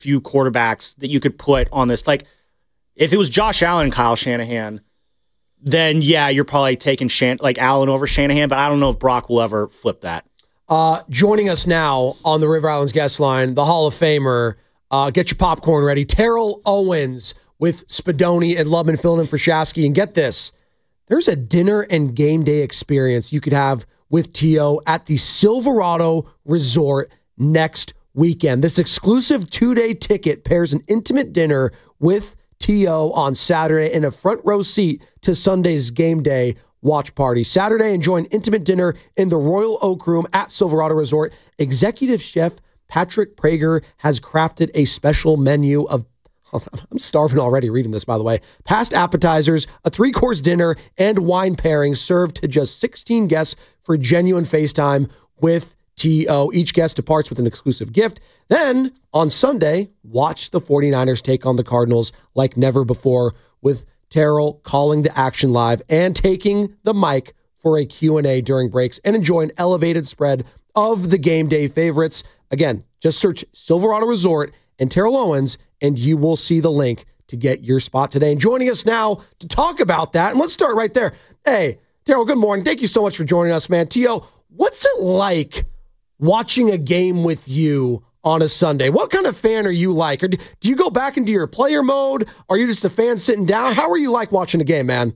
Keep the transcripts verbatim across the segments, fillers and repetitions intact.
few quarterbacks that you could put on this. Like, if it was Josh Allen and Kyle Shanahan, then yeah, you're probably taking Shan- like Allen over Shanahan, but I don't know if Brock will ever flip that. Uh, joining us now on the River Islands guest line, the Hall of Famer. Uh, get your popcorn ready. Terrell Owens with Spadoni and Lubman filling in for Shasky. And get this, there's a dinner and game day experience you could have with T O at the Silverado Resort next weekend. This exclusive two-day ticket pairs an intimate dinner with T O on Saturday and a front row seat to Sunday's game day watch party. Saturday, enjoy an intimate dinner in the Royal Oak Room at Silverado Resort. Executive Chef Patrick Prager has crafted a special menu of, I'm starving already reading this, by the way, past appetizers, a three-course dinner, and wine pairing served to just sixteen guests for genuine FaceTime with T O. Each guest departs with an exclusive gift. Then, on Sunday, watch the 49ers take on the Cardinals like never before with Terrell calling the action live and taking the mic for a Q and A during breaks, and enjoy an elevated spread of the game day favorites. Again, just search Silverado Resort and Terrell Owens, and you will see the link to get your spot today. And joining us now to talk about that, and let's start right there. Hey, Terrell, good morning. Thank you so much for joining us, man. T O, what's it like watching a game with you on a Sunday? What kind of fan are you like? Or do you go back into your player mode? Are you just a fan sitting down? How are you like watching a game, man?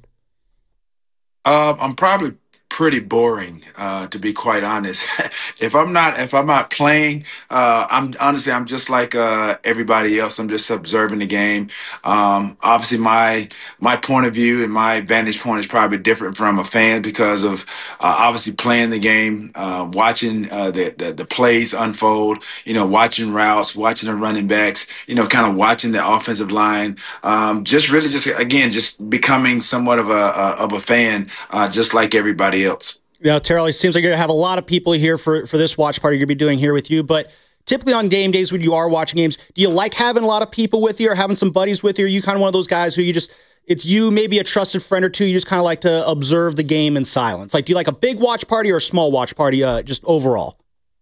Uh, I'm probably pretty boring, uh, to be quite honest. if I'm not if I'm not playing, uh, I'm honestly I'm just like uh, everybody else. I'm just observing the game. Um, obviously, my my point of view and my vantage point is probably different from a fan because of uh, obviously playing the game, uh, watching uh, the, the the plays unfold. You know, watching routes, watching the running backs. You know, kind of watching the offensive line. Um, just really, just again, just becoming somewhat of a, a of a fan, uh, just like everybody else. You know, Terrell, it seems like you're going to have a lot of people here for, for this watch party you're going to be doing here with you. But typically on game days when you are watching games, do you like having a lot of people with you or having some buddies with you? Are you kind of one of those guys who you just, it's you, maybe a trusted friend or two, you just kind of like to observe the game in silence? Like, do you like a big watch party or a small watch party uh, just overall?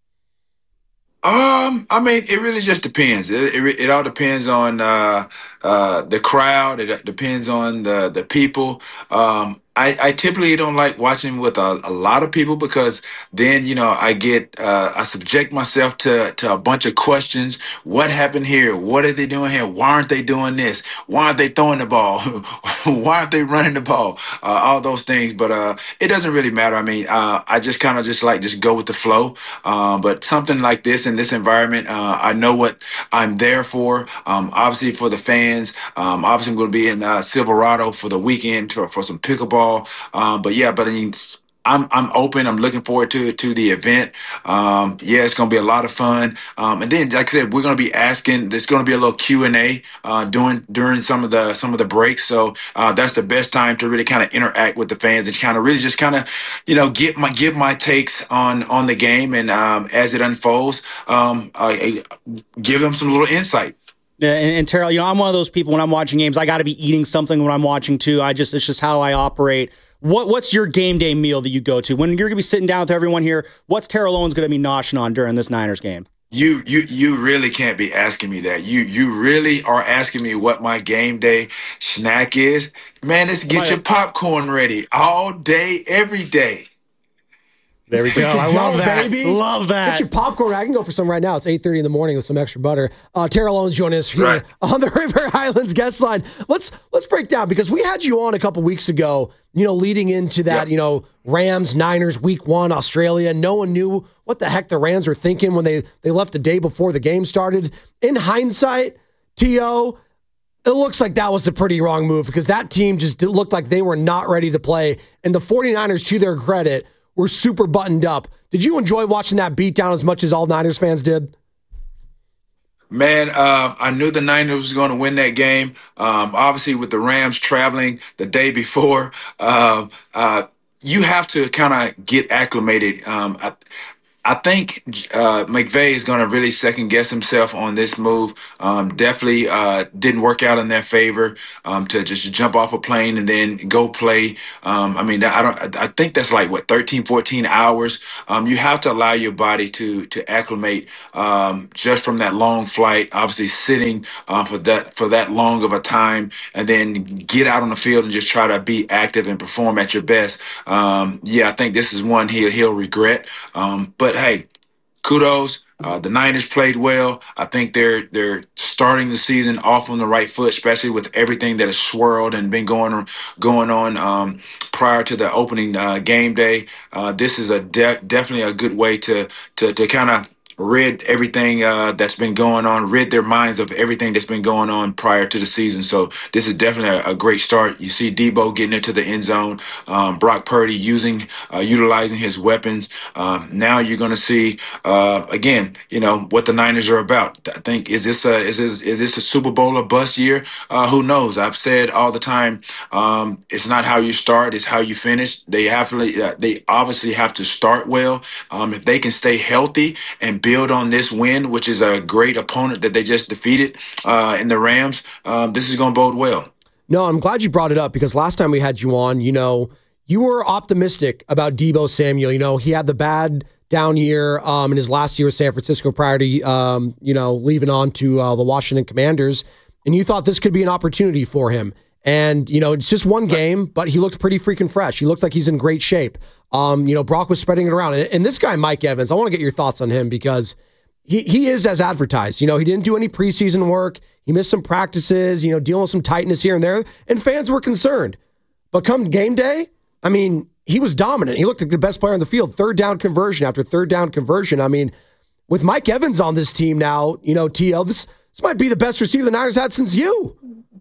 Um, I mean, it really just depends. It it, it all depends on uh, uh, the crowd. It depends on the the people. Um, I, I typically don't like watching with a, a lot of people because then, you know, I get, uh, I subject myself to, to a bunch of questions. What happened here? What are they doing here? Why aren't they doing this? Why aren't they throwing the ball? Why aren't they running the ball? Uh, all those things. But uh, it doesn't really matter. I mean, uh, I just kind of just like just go with the flow. Um, but something like this in this environment, uh, I know what I'm there for. Um, obviously for the fans. Um, obviously I'm going to be in uh, Silverado for the weekend for, for some pickleball. Um, but yeah, but I mean, I'm I'm open. I'm looking forward to to the event. Um, yeah, it's going to be a lot of fun. Um, and then, like I said, we're going to be asking. There's going to be a little Q and A uh, during during some of the some of the breaks. So uh, that's the best time to really kind of interact with the fans and kind of really just kind of, you know, get my give my takes on on the game and um, as it unfolds, um, I, I give them some little insight. Yeah, and, and Terrell, you know, I'm one of those people when I'm watching games, I got to be eating something when I'm watching too. I just, it's just how I operate. What, what's your game day meal that you go to when you're gonna be sitting down with everyone here? What's Terrell Owens gonna be noshing on during this Niners game? You, you, you really can't be asking me that. You, you really are asking me what my game day snack is. Man, let's get your popcorn ready all day, every day. There we go. I love that. Baby. Love that. Get your popcorn. I can go for some right now. It's eight thirty in the morning with some extra butter. Uh, Terrell Owens joining us here right. on the River Islands guest line. Let's let's break down because we had you on a couple weeks ago, you know, leading into that, yep. you know, Rams, Niners, week one, Australia. No one knew what the heck the Rams were thinking when they, they left the day before the game started. In hindsight, T O, it looks like that was a pretty wrong move because that team just looked like they were not ready to play. And the 49ers, to their credit, were super buttoned up. Did you enjoy watching that beatdown as much as all Niners fans did? Man, uh, I knew the Niners was going to win that game. Um, obviously, with the Rams traveling the day before, uh, uh, you have to kind of get acclimated. Um, I, I think uh, McVay is going to really second guess himself on this move. Um, definitely uh, didn't work out in their favor um, to just jump off a plane and then go play. Um, I mean, I don't. I think that's like what thirteen, fourteen hours. Um, you have to allow your body to to acclimate um, just from that long flight. Obviously, sitting uh, for that for that long of a time, and then get out on the field and just try to be active and perform at your best. Um, yeah, I think this is one he'll he'll regret. Um, but hey, kudos. Uh, the Niners played well. I think they're they're starting the season off on the right foot, especially with everything that has swirled and been going on going on um, prior to the opening uh, game day. Uh, this is a de- definitely a good way to to to kind of rid everything uh, that's been going on, rid their minds of everything that's been going on prior to the season. So this is definitely a, a great start. You see Debo getting into the end zone, um, Brock Purdy using, uh, utilizing his weapons. Um, now you're going to see uh, again, you know what the Niners are about. I think is this a is this is this a Super Bowl or bust year? Uh, who knows? I've said all the time, um, it's not how you start, it's how you finish. They have to, uh, they obviously have to start well. Um, if they can stay healthy and build on this win, which is a great opponent that they just defeated uh, in the Rams, um, this is going to bode well. No, I'm glad you brought it up because last time we had you on, you know, you were optimistic about Deebo Samuel. You know, he had the bad down year um, in his last year with San Francisco prior to, um, you know, leaving on to uh, the Washington Commanders. And you thought this could be an opportunity for him. And, you know, it's just one game, but he looked pretty freaking fresh. He looked like he's in great shape. Um, you know, Brock was spreading it around. And, and this guy, Mike Evans, I want to get your thoughts on him because he, he is as advertised. You know, he didn't do any preseason work. He missed some practices, you know, dealing with some tightness here and there. And fans were concerned. But come game day, I mean, he was dominant. He looked like the best player on the field. Third down conversion after third down conversion. I mean, with Mike Evans on this team now, you know, T L, this, this might be the best receiver the Niners had since you.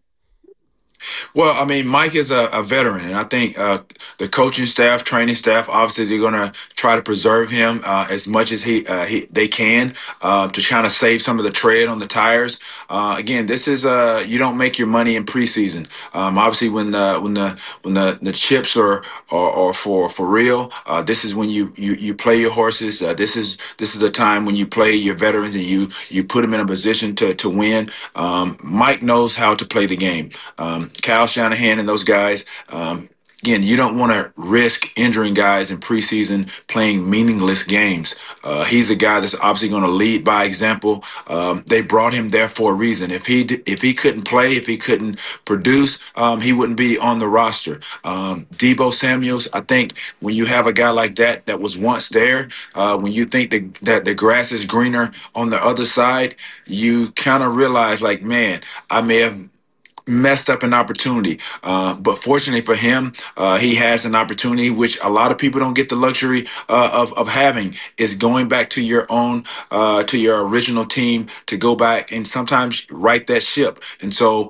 Well, I mean, Mike is a, a veteran, and I think uh, the coaching staff, training staff, obviously they're going to try to preserve him uh, as much as he, uh, he they can uh, to kind of save some of the tread on the tires. Uh, again, this is uh, you don't make your money in preseason. Um, obviously, when the when the when the, the chips are are, are for for real, uh, this is when you you you play your horses. Uh, this is this is the time when you play your veterans and you you put them in a position to to win. Um, Mike knows how to play the game. Um, Kyle Shanahan and those guys, um, again, you don't want to risk injuring guys in preseason playing meaningless games. Uh, he's a guy that's obviously going to lead by example. Um, they brought him there for a reason. If he if he couldn't play, if he couldn't produce, um, he wouldn't be on the roster. Um, Deebo Samuels, I think when you have a guy like that that was once there, uh, when you think that, that the grass is greener on the other side, you kind of realize like, man, I may have messed up an opportunity. Uh, but fortunately for him, uh, he has an opportunity, which a lot of people don't get the luxury uh, of, of having, is going back to your own, uh, to your original team to go back and sometimes right that ship. And so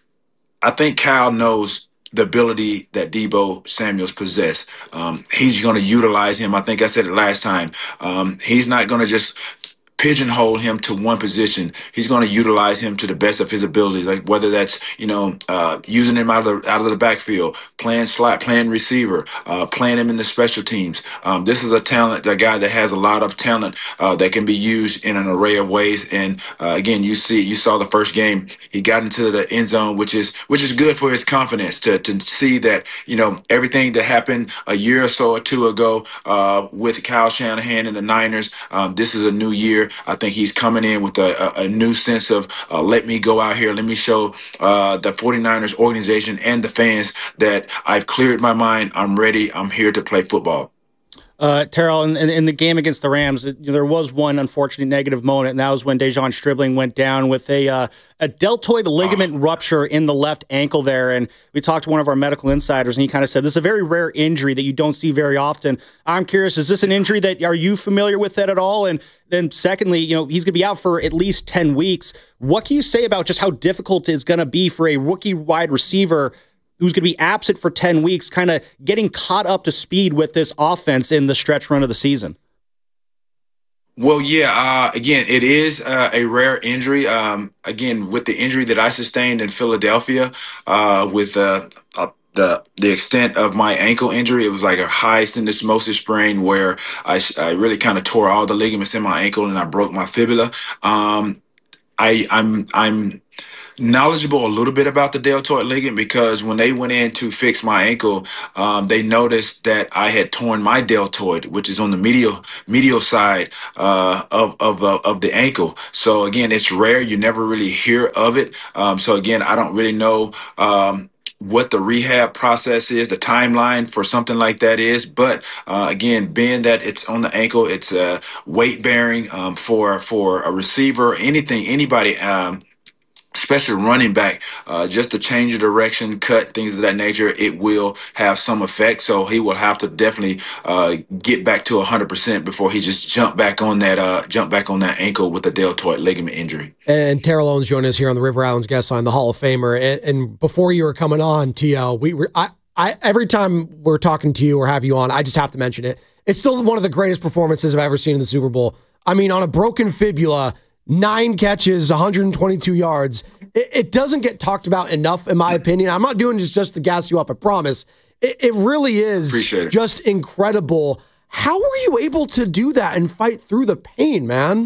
I think Kyle knows the ability that Deebo Samuels possess. Um, he's going to utilize him. I think I said it last time. Um, he's not going to just pigeonhole him to one position. He's going to utilize him to the best of his abilities, like whether that's, you know, uh, using him out of the, out of the backfield, playing slot, playing receiver, uh, playing him in the special teams. Um, this is a talent, a guy that has a lot of talent uh, that can be used in an array of ways. And uh, again, you see, you saw the first game, he got into the end zone, which is which is good for his confidence to to see that, you know, everything that happened a year or so or two ago uh, with Kyle Shanahan and the Niners. Um, this is a new year. I think he's coming in with a, a, a new sense of uh, let me go out here. Let me show uh, the 49ers organization and the fans that I've cleared my mind. I'm ready. I'm here to play football. Uh, Terrell, in, in, in the game against the Rams, it, there was one unfortunate negative moment, and that was when Dejon Stribling went down with a uh, a deltoid ligament oh. rupture in the left ankle there. And we talked to one of our medical insiders, and he kind of said this is a very rare injury that you don't see very often. I'm curious, is this an injury that are you familiar with that at all? And then secondly, you know, he's going to be out for at least ten weeks. What can you say about just how difficult it's going to be for a rookie wide receiver who's going to be absent for ten weeks, kind of getting caught up to speed with this offense in the stretch run of the season? Well, yeah, uh, again, it is uh, a rare injury. Um, again, with the injury that I sustained in Philadelphia uh, with uh, a the the extent of my ankle injury. It was like a high syndesmosis sprain where I, I really kind of tore all the ligaments in my ankle and I broke my fibula. Um, I I'm I'm knowledgeable a little bit about the deltoid ligament because when they went in to fix my ankle, um, they noticed that I had torn my deltoid, which is on the medial medial side uh, of of uh, of the ankle. So again, it's rare. You never really hear of it. Um, so again, I don't really know. Um, what the rehab process is, the timeline for something like that is. But uh, again, being that it's on the ankle, it's uh, weight bearing um, for for a receiver, anything, anybody. Um, especially running back, uh, just to change the direction, cut, things of that nature, it will have some effect. So he will have to definitely uh, get back to one hundred percent before he just jump back on that uh, jump back on that ankle with a deltoid ligament injury. And Terrell Owens joining us here on the River Islands guest line, the Hall of Famer. And, and before you were coming on, T L, we were I, I every time we're talking to you or have you on, I just have to mention it. It's still one of the greatest performances I've ever seen in the Super Bowl. I mean, on a broken fibula, nine catches, one hundred twenty-two yards. It, it doesn't get talked about enough, in my opinion. I'm not doing this just to gas you up, I promise. It, it really is just incredible. How were you able to do that and fight through the pain, man?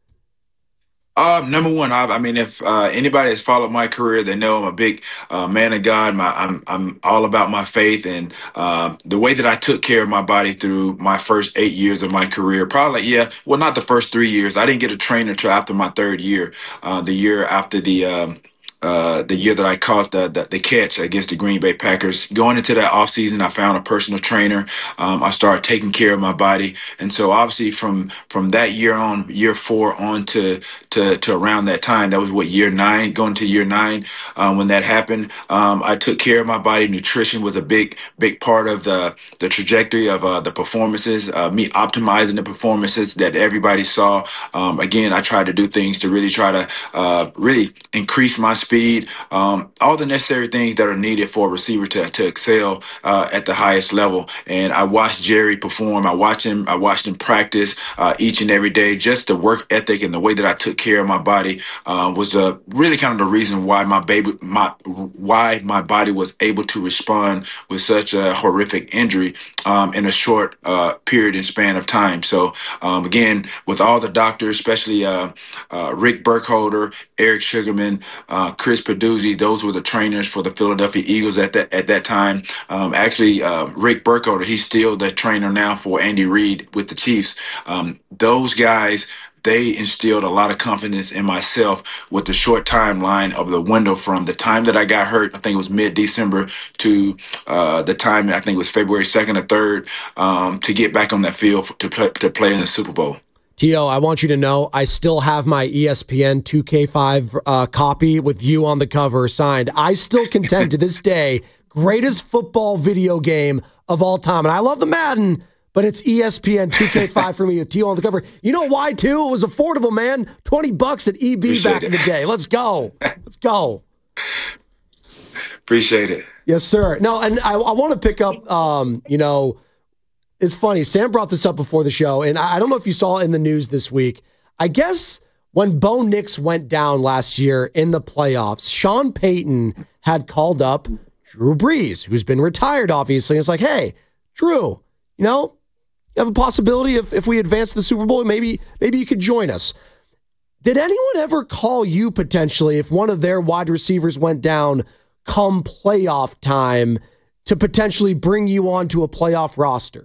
Uh, number one, I, I mean, if uh, anybody has followed my career, they know I'm a big uh, man of God. My, I'm I'm all about my faith and um, the way that I took care of my body through my first eight years of my career. Probably, yeah, well, not the first three years. I didn't get a trainer till after my third year, uh, the year after the. Um, Uh, the year that I caught the, the the catch against the Green Bay Packers. Going into that offseason, I found a personal trainer. Um, I started taking care of my body. And so obviously from from that year on, year four on to to, to around that time, that was what, year nine, going to year nine, um, when that happened, um, I took care of my body. Nutrition was a big, big part of the, the trajectory of uh, the performances, uh, me optimizing the performances that everybody saw. Um, again, I tried to do things to really try to uh, really increase my speed. Speed, um, all the necessary things that are needed for a receiver to, to excel uh, at the highest level. And I watched Jerry perform. I watched him. I watched him practice uh, each and every day. Just the work ethic and the way that I took care of my body uh, was uh, really kind of the reason why my baby, my why my body was able to respond with such a horrific injury um, in a short uh, period and span of time. So um, again, with all the doctors, especially uh, uh, Rick Burkholder, Eric Sugarman, uh, Chris Peduzzi, those were the trainers for the Philadelphia Eagles at that at that time. Um, actually, uh, Rick Burkholder, he's still the trainer now for Andy Reid with the Chiefs. Um, those guys, they instilled a lot of confidence in myself with the short timeline of the window from the time that I got hurt, I think it was mid-December, to uh, the time, I think it was February second or third, um, to get back on that field to play, to play in the Super Bowl. T O, I want you to know I still have my E S P N two K five uh, copy with you on the cover signed. I still contend to this day, greatest football video game of all time. And I love the Madden, but it's E S P N two K five for me with T O on the cover. You know why, too? It was affordable, man. twenty bucks at E B Appreciate back it. in the day. Let's go. Let's go. Appreciate it. Yes, sir. No, and I, I want to pick up, um, you know, it's funny. Sam brought this up before the show, and I don't know if you saw it in the news this week. I guess when Bo Nix went down last year in the playoffs, Sean Payton had called up Drew Brees, who's been retired, obviously. And it's like, hey, Drew, you know, you have a possibility if, if we advance to the Super Bowl, maybe, maybe you could join us. Did anyone ever call you potentially if one of their wide receivers went down come playoff time to potentially bring you onto a playoff roster?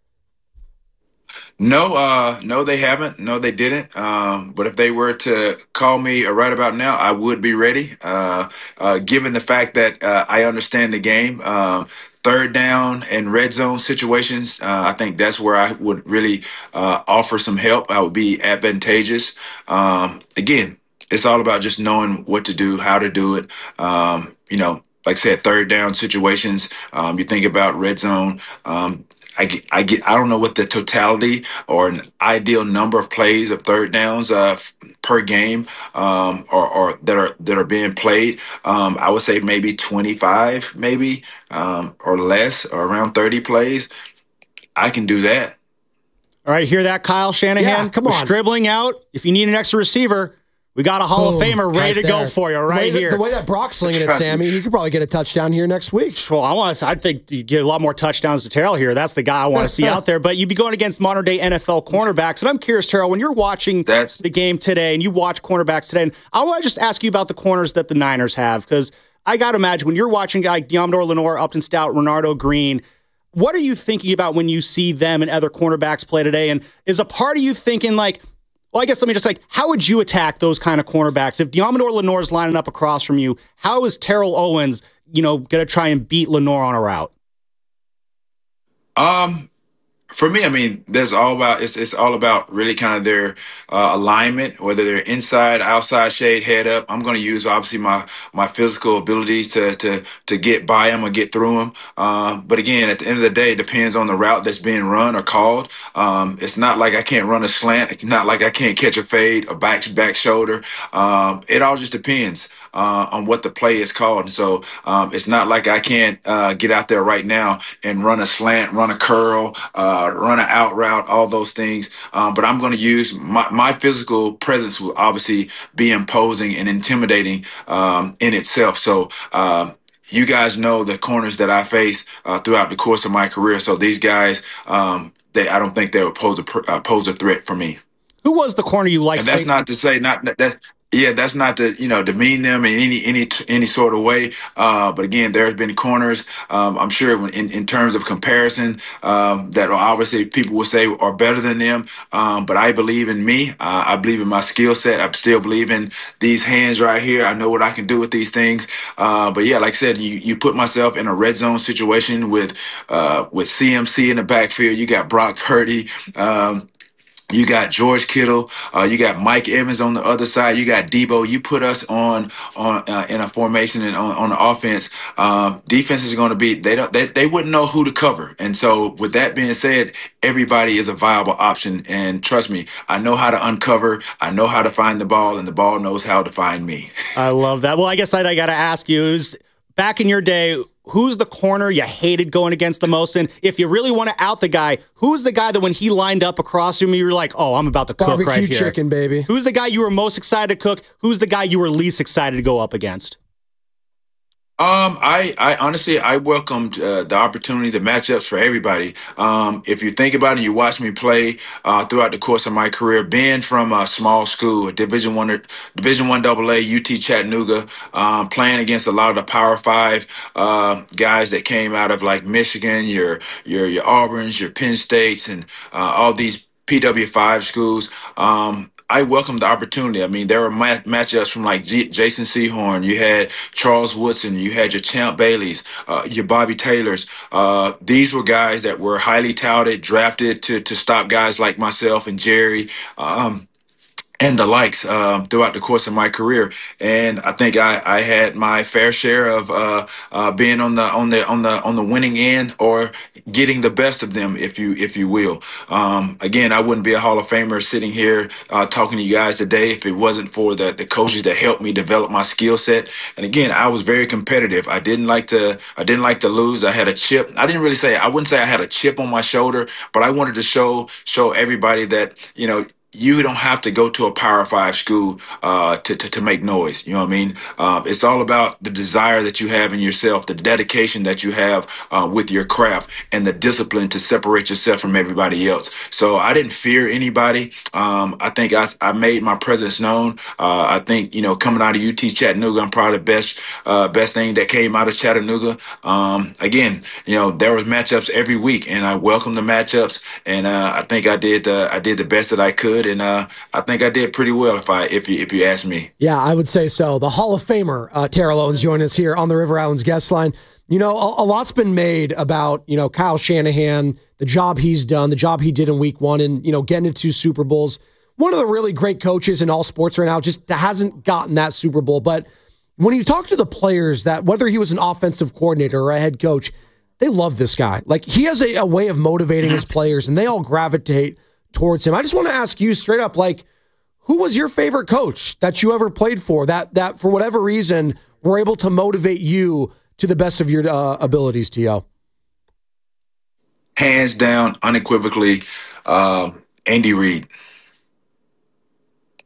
No, uh, no, they haven't. No, they didn't. Um, but if they were to call me right about now, I would be ready. Uh, uh, given the fact that uh, I understand the game, um, third down and red zone situations, uh, I think that's where I would really uh, offer some help. I would be advantageous. Um, again, it's all about just knowing what to do, how to do it. Um, you know, like I said, third down situations. Um, you think about red zone. Um, I get, I get, I don't know what the totality or an ideal number of plays of third downs uh, per game um, or, or that are that are being played. Um, I would say maybe twenty-five, maybe um, or less, or around thirty plays. I can do that. All right, hear that, Kyle Shanahan? Yeah, come on. We're dribbling out. If you need an extra receiver, We got a Hall Boom, of Famer ready right to go there. for you right the way here. That, the way that Brock's slinging it, Sammy, he could probably get a touchdown here next week. Well, I want to. I think you get a lot more touchdowns to Terrell here. That's the guy I want to see out there. But you'd be going against modern day N F L cornerbacks, and I'm curious, Terrell, when you're watching That's, the game today and you watch cornerbacks today, and I want to just ask you about the corners that the Niners have, because I got to imagine when you're watching guys like Deommodore Lenoir, Upton Stout, Renardo Green, what are you thinking about when you see them and other cornerbacks play today? And is a part of you thinking like, well, I guess let me just like, how would you attack those kind of cornerbacks? If Deommodore Lenoir is lining up across from you, how is Terrell Owens, you know, going to try and beat Lenoir on a route? Um, for me, I mean, there's all about it's it's all about really kind of their uh, alignment, whether they're inside, outside, shade, head up. I'm going to use obviously my my physical abilities to to to get by them or get through them. Um, but again, at the end of the day, it depends on the route that's being run or called. Um, it's not like I can't run a slant. It's not like I can't catch a fade, a back to back shoulder. Um, it all just depends. Uh, on what the play is called. And so um, it's not like I can't uh, get out there right now and run a slant, run a curl, uh, run an out route, all those things. Um, but I'm going to use my, my physical presence will obviously be imposing and intimidating um, in itself. So um, you guys know the corners that I face uh, throughout the course of my career. So these guys, um, they I don't think they would pose a, uh, pose a threat for me. Who was the corner you liked? And that's not to say not that. that Yeah, that's not to you know demean them in any any any sort of way. Uh, but again, there's been corners. Um, I'm sure when, in in terms of comparison, um, that obviously people will say are better than them. Um, but I believe in me. Uh, I believe in my skill set. I still believe in these hands right here. I know what I can do with these things. Uh, but yeah, like I said, you you put myself in a red zone situation with uh, with C M C in the backfield. You got Brock Purdy. Um, You got George Kittle. Uh, you got Mike Evans on the other side. You got Debo. You put us on on uh, in a formation and on, on the offense. Um, defense is going to be they don't they, they wouldn't know who to cover. And so with that being said, everybody is a viable option. And trust me, I know how to uncover. I know how to find the ball, and the ball knows how to find me. I love that. Well, I guess I, I got to ask you: is back in your day, who's the corner you hated going against the most? And if you really want to out the guy, who's the guy that when he lined up across from you, you were like, oh, I'm about to cook Barbecue right here? Barbecue chicken, baby. Who's the guy you were most excited to cook? Who's the guy you were least excited to go up against? Um, I, I honestly, I welcomed uh, the opportunity, the matchups for everybody. Um, if you think about it, you watch me play uh, throughout the course of my career, being from a small school, a Division One, Division One Double A, U T Chattanooga, um, playing against a lot of the Power Five uh, guys that came out of like Michigan, your your your Auburns, your Penn States, and uh, all these P W five schools. Um, I welcome the opportunity. I mean, there were mat- matchups from like G- Jason Sehorn. You had Charles Woodson. You had your Champ Baileys, uh, your Bobby Taylors. Uh, these were guys that were highly touted, drafted to to stop guys like myself and Jerry. Um, and the likes um, throughout the course of my career, and I think I, I had my fair share of uh, uh, being on the on the on the on the winning end, or getting the best of them, if you if you will. Um, again, I wouldn't be a Hall of Famer sitting here uh, talking to you guys today if it wasn't for the the coaches that helped me develop my skill set. And again, I was very competitive. I didn't like to I didn't like to lose. I had a chip. I didn't really say I wouldn't say I had a chip on my shoulder, but I wanted to show show everybody that you know. You don't have to go to a Power Five school uh, to, to to make noise. You know what I mean? Uh, it's all about the desire that you have in yourself, the dedication that you have uh, with your craft, and the discipline to separate yourself from everybody else. So I didn't fear anybody. Um, I think I, I made my presence known. Uh, I think you know, coming out of U T Chattanooga, I'm probably the best uh, best thing that came out of Chattanooga. Um, again, you know, there was matchups every week, and I welcomed the matchups, and uh, I think I did uh, I did the best that I could. And uh, I think I did pretty well, if I if you if you ask me. Yeah, I would say so. The Hall of Famer uh, Terrell Owens joined us here on the River Islands guest line. You know, a, a lot's been made about you know Kyle Shanahan, the job he's done, the job he did in Week One, and you know getting to two Super Bowls. One of the really great coaches in all sports right now, just hasn't gotten that Super Bowl. But when you talk to the players, that whether he was an offensive coordinator or a head coach, they love this guy. Like he has a, a way of motivating his players, and they all gravitate towards him. I just want to ask you straight up, like, who was your favorite coach that you ever played for that, that for whatever reason, were able to motivate you to the best of your uh, abilities, T O? Hands down, unequivocally, uh, Andy Reid.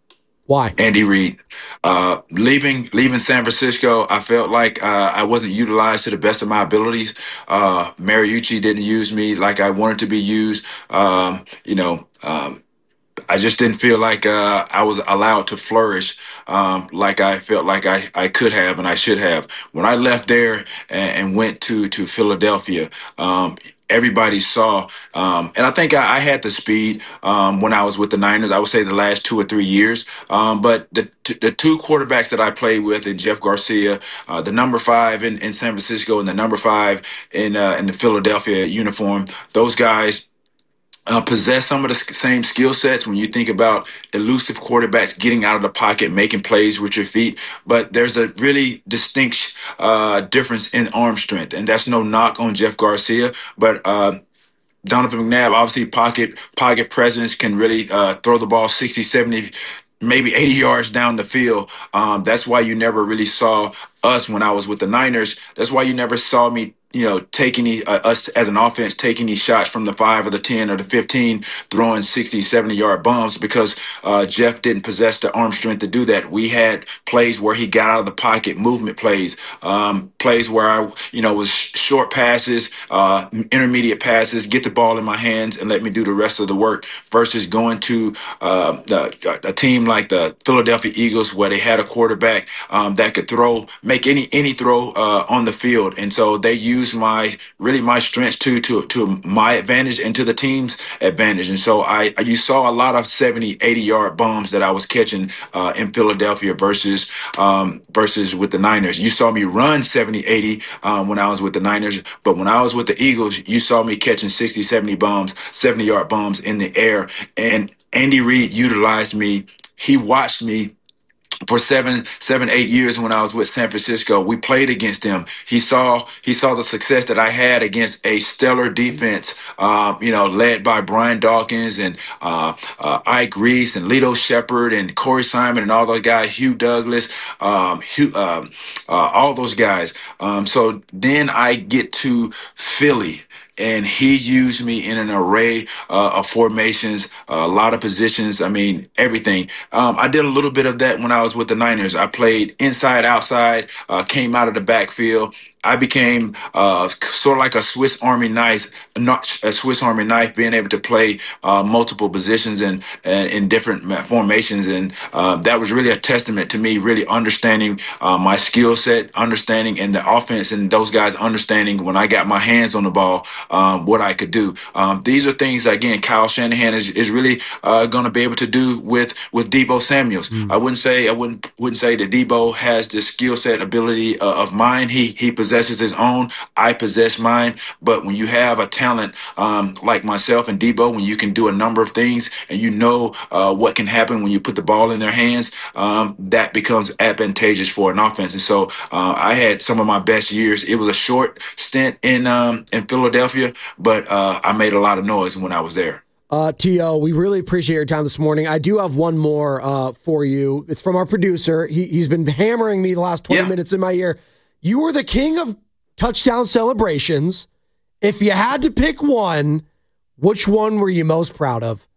Why? Andy Reid. Uh, leaving leaving San Francisco, I felt like uh, I wasn't utilized to the best of my abilities. Uh, Mariucci didn't use me like I wanted to be used. Um, you know, um, I just didn't feel like uh, I was allowed to flourish um, like I felt like I, I could have and I should have. When I left there and, and went to to Philadelphia, um, everybody saw, um, and I think I, I had the speed um, when I was with the Niners. I would say the last two or three years. Um, but the the two quarterbacks that I played with, in Jeff Garcia, uh, the number five in, in San Francisco, and the number five in uh, in the Philadelphia uniform, those guys uh, possess some of the same skill sets when you think about elusive quarterbacks getting out of the pocket, making plays with your feet. But there's a really distinct uh, difference in arm strength, and that's no knock on Jeff Garcia, but uh, Donovan McNabb, obviously pocket pocket presence, can really uh, throw the ball sixty, seventy, maybe eighty yards down the field. Um, that's why you never really saw us when I was with the Niners. That's why you never saw me, you know, taking the, uh, us as an offense, taking these shots from the five or the ten or the fifteen, throwing sixty, seventy yard bombs, because uh, Jeff didn't possess the arm strength to do that. We had plays where he got out of the pocket, movement plays, um, plays where I, you know, was short passes, uh, intermediate passes, get the ball in my hands and let me do the rest of the work, versus going to uh, the, a team like the Philadelphia Eagles where they had a quarterback um, that could throw, make any any throw uh, on the field. And so they use my really my strengths to to to my advantage and to the team's advantage. And so I you saw a lot of seventy, eighty yard bombs that I was catching uh, in Philadelphia versus um, versus with the Niners. You saw me run seventy, eighty um, when I was with the Niners, but when I was with the Eagles, you saw me catching sixty, seventy bombs, seventy yard bombs in the air. And Andy Reid utilized me. He watched me for seven, seven, eight years when I was with San Francisco. We played against them. He saw he saw the success that I had against a stellar defense, um, you know, led by Brian Dawkins and uh, uh, Ike Reese and Lito Shepard and Corey Simon and all those guys, Hugh Douglas, um, Hugh, um, uh, all those guys. Um, so then I get to Philly, and he used me in an array uh, of formations, uh, a lot of positions. I mean, everything. Um, I did a little bit of that when I was with the Niners. I played inside, outside, uh, came out of the backfield. I became uh, sort of like a Swiss Army knife, not a Swiss Army knife, being able to play uh, multiple positions and, and in different formations. And uh, that was really a testament to me, really understanding uh, my skill set, understanding in the offense, and those guys understanding when I got my hands on the ball, um, what I could do. Um, these are things, again, Kyle Shanahan is, is really uh, going to be able to do with with Deebo Samuels. Mm. I wouldn't say I wouldn't wouldn't say that Deebo has the skill set ability uh, of mine. He he possesses his own. I possess mine. But when you have a talent um, like myself and Deebo, when you can do a number of things and you know uh, what can happen when you put the ball in their hands, um, that becomes advantageous for an offense. And so uh, I had some of my best years. It was a short stint in um, in Philadelphia, but uh, I made a lot of noise when I was there. Uh, T O, we really appreciate your time this morning. I do have one more uh, for you. It's from our producer. He, he's been hammering me the last twenty yeah. minutes in my ear. You were the king of touchdown celebrations. If you had to pick one, which one were you most proud of?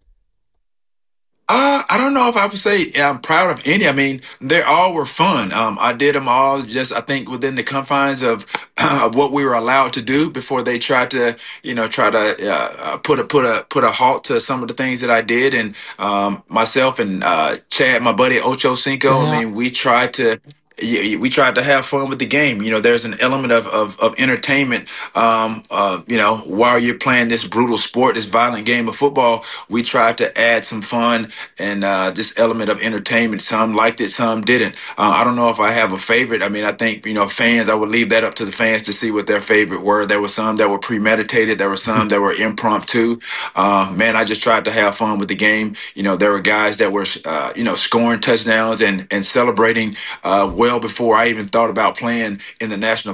Uh, I don't know if I would say I'm proud of any. I mean, they all were fun. Um, I did them all just, I think, within the confines of uh, what we were allowed to do before they tried to, you know, try to uh, put a put a put a halt to some of the things that I did. And um, myself and uh, Chad, my buddy Ocho Cinco, yeah. I mean, we tried to. We tried to have fun with the game. You know, there's an element of of, of entertainment. Um, uh, you know, while you're playing this brutal sport, this violent game of football, we tried to add some fun and uh, this element of entertainment. Some liked it, some didn't. Uh, I don't know if I have a favorite. I mean, I think, you know, fans, I would leave that up to the fans to see what their favorite were. There were some that were premeditated. There were some that were impromptu. Uh, man, I just tried to have fun with the game. You know, there were guys that were, uh, you know, scoring touchdowns and and celebrating uh, well before I even thought about playing in the National